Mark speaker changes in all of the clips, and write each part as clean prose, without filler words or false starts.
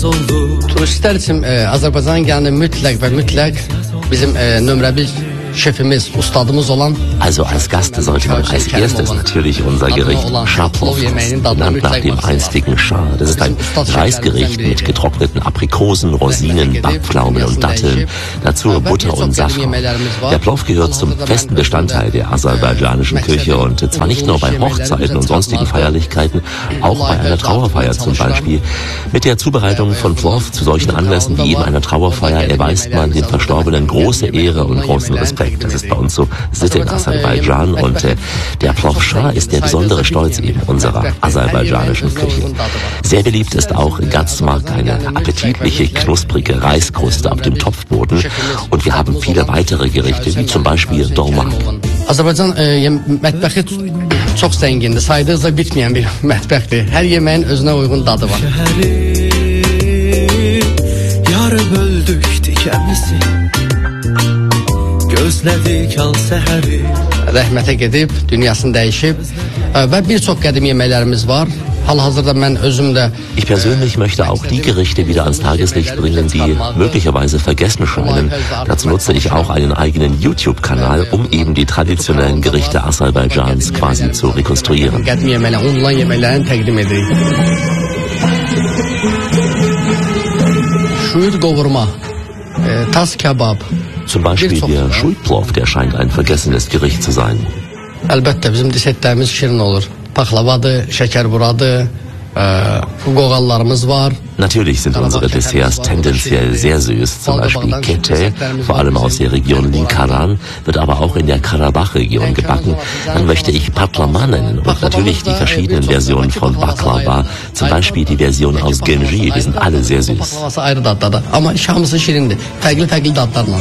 Speaker 1: Turistler için Azerbaycan'a geldiğinde mütlak bizim nömrə 1 Chefimiz, Ustadımız olan.
Speaker 2: Also als Gast sollte man als erstes natürlich unser Gericht Schaplow fassen, benannt nach dem einstigen Schah. Das ist ein Reisgericht mit getrockneten Aprikosen, Rosinen, Backpflaumen und Datteln, dazu Butter und Safran. Der Plov gehört zum festen Bestandteil der aserbaidschanischen Küche und zwar nicht nur bei Hochzeiten und sonstigen Feierlichkeiten, auch bei einer Trauerfeier zum Beispiel. Mit der Zubereitung von Plov zu solchen Anlässen wie eben einer Trauerfeier erweist man den Verstorbenen große Ehre und großen Respekt. Das ist bei uns so Sitte in Aserbaidschan und der Plov Shah ist der besondere Stolz eben unserer aserbaidschanischen Küche. Sehr beliebt ist auch Gazmak, eine appetitliche, knusprige Reiskruste auf dem Topfboden und wir haben viele weitere Gerichte, wie zum Beispiel Dolmak.
Speaker 1: Azerbaycan mətbəxi çox zəngindir, saydıqca bitməyən bir mətbəxdir. Hər yeməyin özünə uyğun dadı var.
Speaker 3: Yarıb öldük dikəmizi.
Speaker 1: Rəhmətə gedib, dünyasını dəyişib və bir çox qədim yeməklərimiz var. Hal-hazırda mən özüm də
Speaker 2: Ich persönlich möchte auch die Gerichte wieder ans Tageslicht bringen, die möglicherweise vergessen scheinen. Dazu nutze ich auch einen eigenen YouTube-Kanal, um eben die traditionellen Gerichte Aserbaidschans quasi zu rekonstruieren.
Speaker 1: Qədim yeməklər, unulan yeməklərini təqdim edirik. Şuyur qovurma, tas kebab.
Speaker 2: Zum Beispiel der Shuy-Plov, der scheint ein vergessenes Gericht zu sein.
Speaker 1: Əlbəttə, bizim desertlərimiz şirin olur. Paxlavadır, şəkərburadır, qoğallarımız var.
Speaker 2: Natürlich sind unsere Desserts tendenziell sehr süß, zum Beispiel Kete, vor allem aus der Region Linkaran, wird aber auch in der Karabach-Region gebacken. Dann möchte ich Patlama nennen und natürlich die verschiedenen Versionen von Baklava, zum Beispiel die Version aus Genji, die sind alle sehr süß.
Speaker 1: Ama hamısı şirindir, fərqli dadlarla.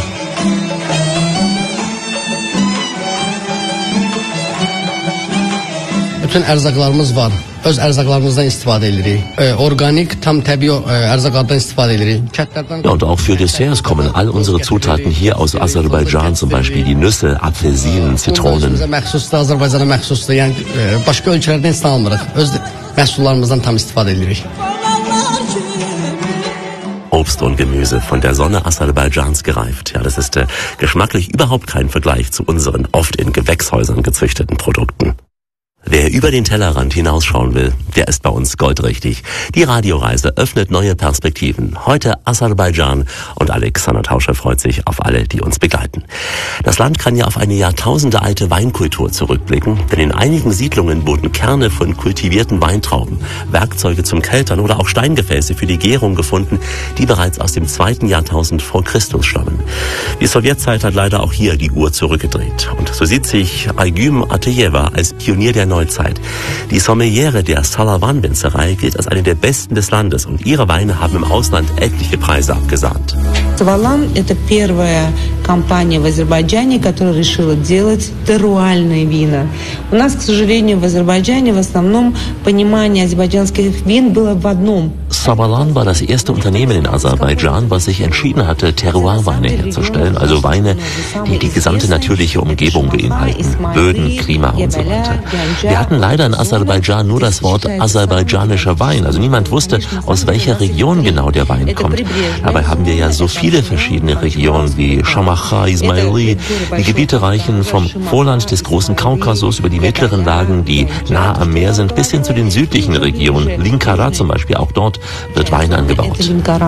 Speaker 1: Bütün ərzaqlarımız var. Öz ərzaqlarımızdan istifadə edirik. Organik, tam təbii ərzaqlardan istifadə edirik.
Speaker 2: Ja, und auch für Desserts kommen all unsere Zutaten hier aus Aserbaidschan, zum Beispiel die Nüsse, Apfelsinen, Zitronen.
Speaker 1: Məxsusdur, Azərbaycana məxsusdur. Yəni başqa ölkələrdən istə almırıq. Öz məhsullarımızdan tam istifadə edirik.
Speaker 2: Obst und Gemüse von der Sonne Aserbaidschans gereift. Ja, das ist geschmacklich überhaupt kein Vergleich zu unseren oft in Gewächshäusern gezüchteten Produkten. Wer über den Tellerrand hinausschauen will, der ist bei uns goldrichtig. Die Radioreise öffnet neue Perspektiven. Heute Aserbaidschan und Alexander Tauscher freut sich auf alle, die uns begleiten. Das Land kann ja auf eine jahrtausendealte Weinkultur zurückblicken, denn in einigen Siedlungen wurden Kerne von kultivierten Weintrauben, Werkzeuge zum Keltern oder auch Steingefäße für die Gärung gefunden, die bereits aus dem 2. Jahrtausend vor Christus stammen. Die Sowjetzeit hat leider auch hier die Uhr zurückgedreht. Und so sieht sich Aygüm Ateyeva als Pionier der Neuzeit. Die Sommeliere der Salavan-Winzerei gilt als eine der besten des Landes und ihre Weine haben im Ausland etliche Preise abgesahnt.
Speaker 4: Savalan – это первая компания в Азербайджане, которая решила делать теруальные вина. У нас, к сожалению, в Азербайджане в основном понимание азербайджанских вин было в одном.
Speaker 2: Savalan war das erste Unternehmen in Aserbaidschan, was sich entschieden hatte, Terroirweine herzustellen, also Weine, die die gesamte natürliche Umgebung beinhalten, Böden, Klima und so weiter. Wir hatten leider in Aserbaidschan nur das Wort aserbaidschanischer Wein, also niemand wusste, aus welcher Region genau der Wein kommt. Dabei haben wir ja so viele verschiedene Regionen wie Shamacha, Ismaili. Die Gebiete reichen vom Vorland des großen Kaukasus über die mittleren Lagen, die nah am Meer sind, bis hin zu den südlichen Regionen. Linkara zum Beispiel, auch dort wird Wein angebaut.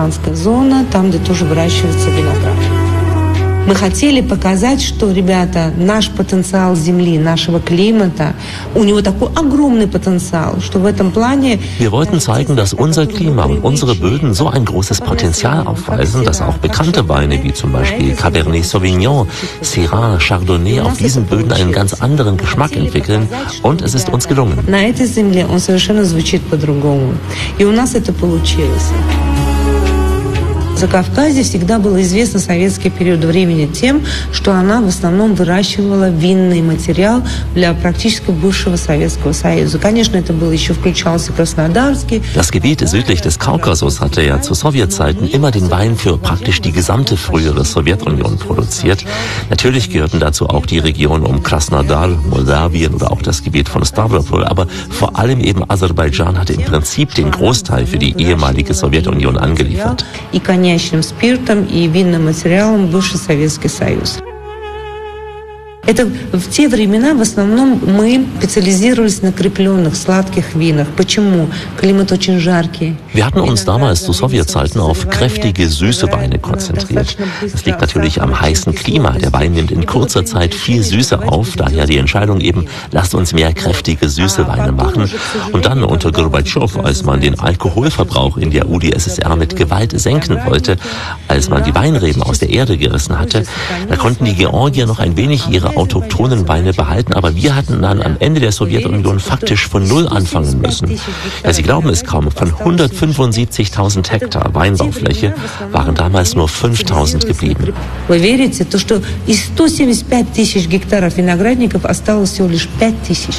Speaker 4: Мы хотели показать, что, ребята, наш потенциал земли, нашего климата, у него такой огромный потенциал, что в этом плане...
Speaker 2: Wir wollten zeigen, dass unser Klima und unsere Böden so ein großes Potenzial aufweisen, dass auch bekannte Weine wie zum Beispiel Cabernet Sauvignon, Syrah, Chardonnay auf diesen Böden einen ganz anderen Geschmack entwickeln und es ist uns gelungen.
Speaker 4: На этой земле он совершенно звучит по-другому. И у нас это получилось. Закавказье всегда было известно советский период времени тем, что она в основном выращивала винный материал для практически бывшего Советского Союза. Конечно, это было еще включался Краснодарский.
Speaker 2: Das Gebiet südlich des Kaukasus hatte ja zu Sowjetzeiten immer den Wein für praktisch die gesamte frühere Sowjetunion produziert. Natürlich gehörten dazu auch die Region um Krasnodar, Moldawien oder auch das Gebiet von Stavropol, aber vor allem eben Aserbaidschan hatte im Prinzip den Großteil für die ehemalige Sowjetunion angeliefert.
Speaker 4: И коньячным спиртом, и винным материалом бывший Советский Союз. Это в те времена в основном мы специализировались на крепленных, сладких винах. Почему? Климат очень жаркий.
Speaker 2: Wir hatten uns damals zu Sowjetzeiten auf kräftige, süße Weine konzentriert. Das liegt natürlich am heißen Klima. Der Wein nimmt in kurzer Zeit viel Süße auf. Daher die Entscheidung eben, lasst uns mehr kräftige, süße Weine machen. Und dann unter Gorbatschow, als man den Alkoholverbrauch in der UdSSR mit Gewalt senken wollte, als man die Weinreben aus der Erde gerissen hatte, da konnten die Georgier noch ein wenig ihre autochthonen Weine behalten, aber wir hatten dann am Ende der Sowjetunion faktisch von Null anfangen müssen. Ja, Sie glauben es kaum, von 175.000 Hektar Weinbaufläche waren damals nur 5.000 geblieben.
Speaker 4: Вы верите, то что из 175 тысяч гектаров виноградников осталось всего лишь 5 тысяч.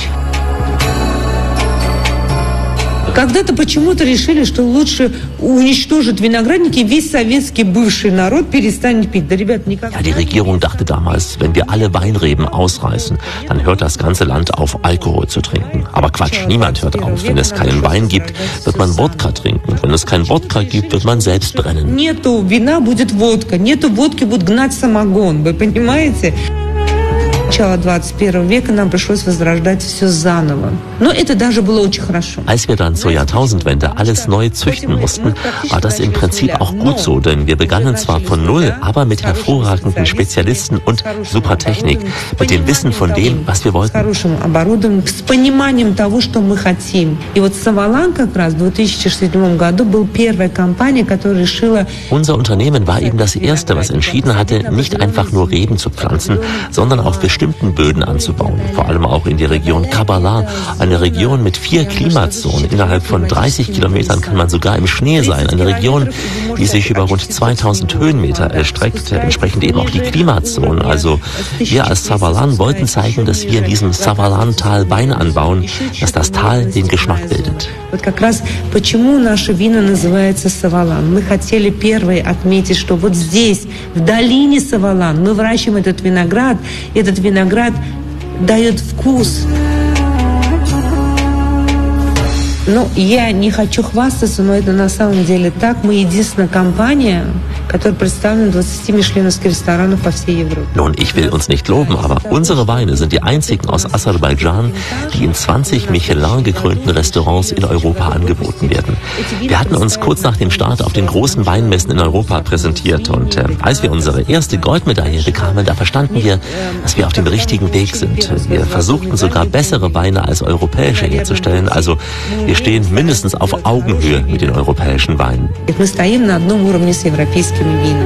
Speaker 4: Когда-то почему-то решили, что лучше уничтожить виноградники, весь советский бывший народ перестанет пить. Да, ребят, никак.
Speaker 2: Ja, die Regierung dachte damals, wenn wir alle Weinreben ausreißen, dann hört das ganze Land auf, Alkohol zu trinken. Aber Quatsch, niemand hört auf. Wenn es keinen Wein gibt, wird man Wodka trinken. Wenn es keinen Wodka gibt, wird man selbst brennen.
Speaker 4: Нету вина, будет водка. Нету водки, будет гнать самогон. Вы понимаете? Начало 21 века нам пришлось возрождать все заново. Но это даже было очень хорошо.
Speaker 2: Als wir dann zur Jahrtausendwende alles neu züchten mussten, war das im Prinzip auch gut so, denn wir begannen zwar von Null, aber mit hervorragenden Spezialisten und super Technik, mit dem Wissen von dem, was wir wollten.
Speaker 4: Хорошим оборудованием, с пониманием того, что мы хотим. И вот Savalan как раз в 2007 году был первая компания, которая решила...
Speaker 2: Unser Unternehmen war eben das erste, was entschieden hatte, nicht einfach nur Reben zu pflanzen, sondern auf bestimmten Böden anzubauen. Vor allem auch in die Region Kabala, eine Region mit 4 Klimazonen. Innerhalb von 30 Kilometern kann man sogar im Schnee sein. Eine Region, die sich über rund 2000 Höhenmeter erstreckt, entsprechend eben auch die Klimazonen. Also wir als Savalan wollten zeigen, dass wir in diesem Savalan-Tal Wein anbauen, dass das Tal den Geschmack bildet.
Speaker 4: Вот как раз почему наше вино называется Savalan. Мы хотели первые отметить, что вот здесь, в долине Savalan, мы выращиваем этот виноград дает вкус. Ну, я не хочу хвастаться, но это на самом деле так. Мы единственная компания, которая представлена в 20 мишленовских ресторанах по всей Европе.
Speaker 2: Nun, ich will uns nicht loben, aber unsere Weine sind die einzigen aus Aserbaidschan, die in 20 Michelin-gekrönten Restaurants in Europa angeboten werden. Wir hatten uns kurz nach dem Start auf den großen Weinmessen in Europa präsentiert und als wir unsere erste Goldmedaille bekamen, da verstanden wir, dass wir auf dem richtigen Weg sind. Wir versuchten sogar bessere Weine als europäische herzustellen, also wir stehen mindestens auf Augenhöhe mit den europäischen Weinen.
Speaker 4: Мы стоим на одном уровне с европейскими винами.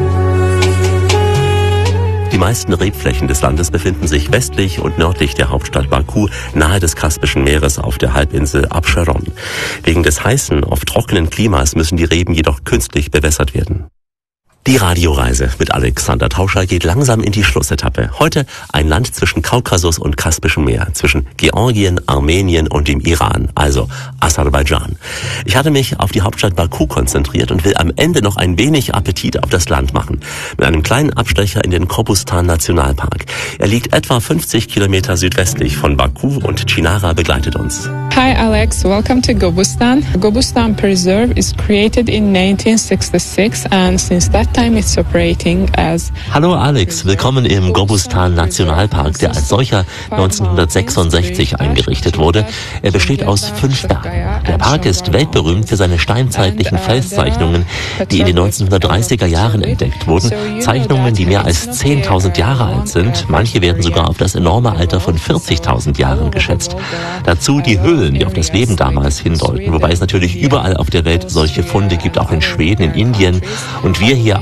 Speaker 2: Die meisten Rebflächen des Landes befinden sich westlich und nördlich der Hauptstadt Baku, nahe des Kaspischen Meeres auf der Halbinsel Abscharon. Wegen des heißen, oft trockenen Klimas müssen die Reben jedoch künstlich bewässert werden. Die Radioreise mit Alexander Tauscher geht langsam in die Schlussetappe. Heute ein Land zwischen Kaukasus und Kaspischem Meer, zwischen Georgien, Armenien und dem Iran, also Aserbaidschan. Ich hatte mich auf die Hauptstadt Baku konzentriert und will am Ende noch ein wenig Appetit auf das Land machen. Mit einem kleinen Abstecher in den Kobustan-Nationalpark. Er liegt etwa 50 Kilometer südwestlich von Baku und Chinara begleitet uns.
Speaker 5: Hi Alex, welcome to Gobustan. Gobustan Preserve is created in 1966 and since that time it's operating as...
Speaker 2: Hallo Alex, willkommen im Gobustan Nationalpark, der als solcher 1966 eingerichtet wurde. Er besteht aus 5 Bergen. Der Park ist weltberühmt für seine steinzeitlichen Felszeichnungen, die in den 1930er Jahren entdeckt wurden. Zeichnungen, die mehr als 10.000 Jahre alt sind. Manche werden sogar auf das enorme Alter von 40.000 Jahren geschätzt. Dazu die Höhlen, die auf das Leben damals hindeuten, wobei es natürlich überall auf der Welt solche Funde gibt, auch in Schweden, in Indien. Und wir hier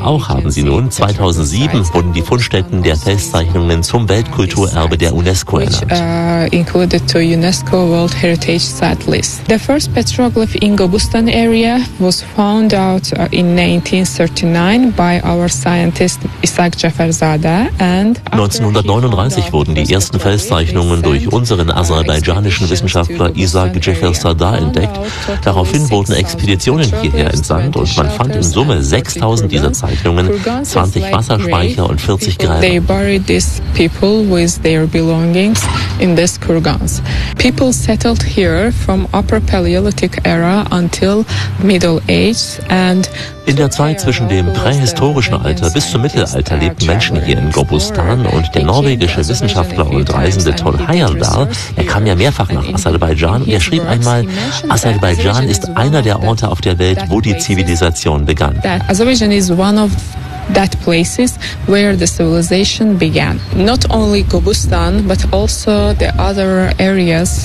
Speaker 2: auch haben sie nun. 2007 wurden die Fundstätten der Felszeichnungen zum Weltkulturerbe der UNESCO ernannt.
Speaker 5: Included to UNESCO World Heritage Site list. The first petroglyph in Gobustan area was found out in 1939 by our scientist Isaac Jafarzadeh and
Speaker 2: 1939 wurden die ersten Felszeichnungen durch unseren aserbaidschanischen Wissenschaftler Isaac Jafarzadeh entdeckt. Daraufhin wurden Expeditionen hierher entsandt und man fand in Summe 6000 dieser Zeichnungen, 20 Wasserspeicher und 40 Gräber.
Speaker 5: They buried these people with their belongings in these kurgans. People settled here from Upper Paleolithic era until Middle Age and
Speaker 2: in der Zeit zwischen dem prähistorischen Alter bis zum Mittelalter lebten Menschen hier in Gobustan und der norwegische Wissenschaftler und Reisende Thor Heyerdahl, er kam ja mehrfach nach Aserbaidschan und er schrieb einmal, Aserbaidschan ist einer der Orte auf der Welt, wo die Zivilisation begann.
Speaker 5: Azerbaijan is one of that places where the civilization began. Not only Gobustan, but also the other areas